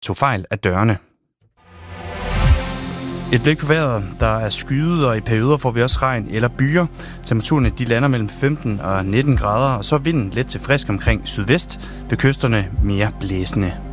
tog fejl af dørene. Et blik på vejret. Der er skyet, og i perioder får vi også regn eller byer. Temperaturerne de lander mellem 15 og 19 grader, og så er vinden let til frisk omkring sydvest. Ved kysterne mere blæsende.